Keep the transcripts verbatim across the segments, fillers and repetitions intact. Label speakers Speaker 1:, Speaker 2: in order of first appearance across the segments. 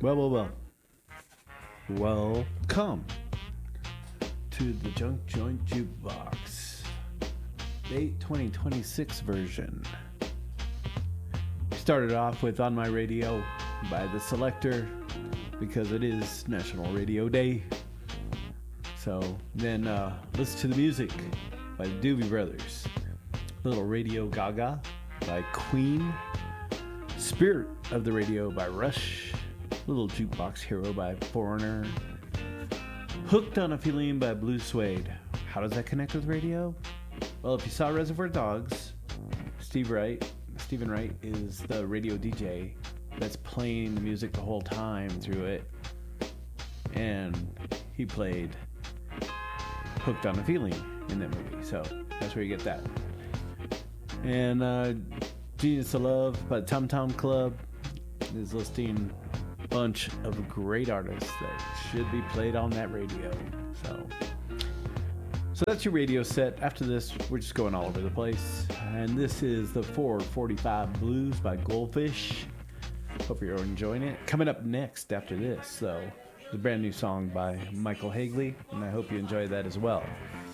Speaker 1: Well, well, well. Welcome to the Junk Joint Jukebox, Date twenty twenty-six version. Started off with On My Radio by The Selector because it is National Radio Day. So then uh, listen to the music by the Doobie Brothers. Little Radio Gaga by Queen. Spirit of the Radio by Rush. Little Jukebox Hero by Foreigner. Hooked on a Feeling by Blue Suede. How does that connect with radio? Well, if you saw Reservoir Dogs, Steve Wright, Stephen Wright is the radio D J that's playing the music the whole time through it. And he played Hooked on a Feeling in that movie. So that's where you get that. And uh, Genius of Love by the Tom Tom Club is listing a bunch of great artists that should be played on that radio. So, so that's your radio set. After this, we're just going all over the place. And this is the four forty-five Blues by Goldfish. Hope you're enjoying it. Coming up next after this, though, is a brand new song by Michael Hagley, and I hope you enjoy that as well.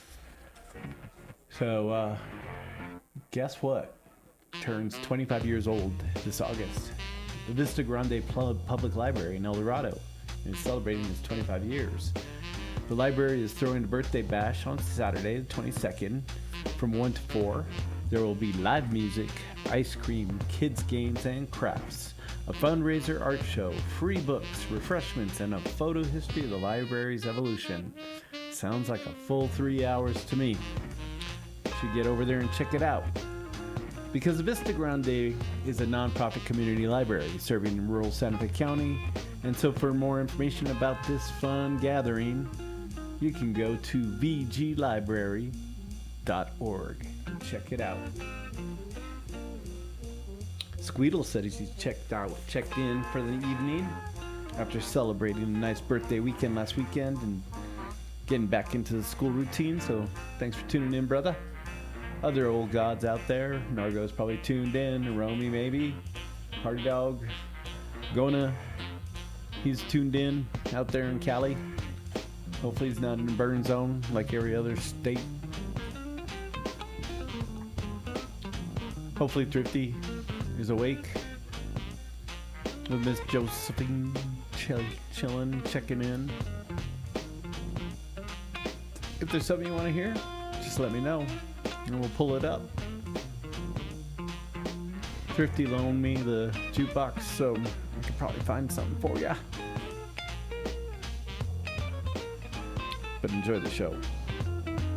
Speaker 1: So, uh, guess what? Turns twenty-five years old this August. The Vista Grande Public Library in El Dorado is celebrating its twenty-five years. The library is throwing a birthday bash on Saturday, the twenty-second, from one to four. There will be live music, ice cream, kids' games, and crafts, a fundraiser art show, free books, refreshments, and a photo history of the library's evolution. Sounds like a full three hours to me. You should get over there and check it out. Because the Vista Grande is a nonprofit community library serving rural Santa Fe County, and so for more information about this fun gathering, you can go to v g library dot org and check it out. Squeedle said he's checked out, checked in for the evening after celebrating a nice birthday weekend last weekend and getting back into the school routine. So thanks for tuning in, brother. Other old gods out there, Nargo's probably tuned in, Romy maybe, Hard Dog, Gona, he's tuned in out there in Cali. Hopefully he's not in the burn zone like every other state. Hopefully Thrifty is awake with Miss Josephine chill, chilling, checking in. If there's something you want to hear, just let me know. And we'll pull it up. Thrifty loaned me the jukebox, so I could probably find something for ya. But enjoy the show.